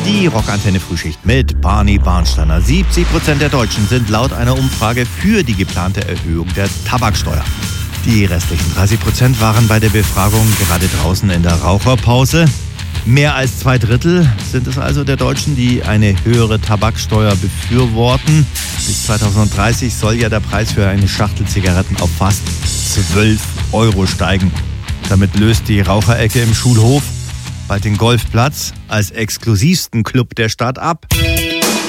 Die Rockantenne Frühschicht mit Barney Barnsteiner. 70% der Deutschen sind laut einer Umfrage für die geplante Erhöhung der Tabaksteuer. Die restlichen 30% waren bei der Befragung gerade draußen in der Raucherpause. Mehr als 2/3 sind es also der Deutschen, die eine höhere Tabaksteuer befürworten. Bis 2030 soll ja der Preis für eine Schachtel Zigaretten auf fast 12 € steigen. Damit löst die Raucherecke im Schulhof bald den Golfplatz als exklusivsten Club der Stadt ab.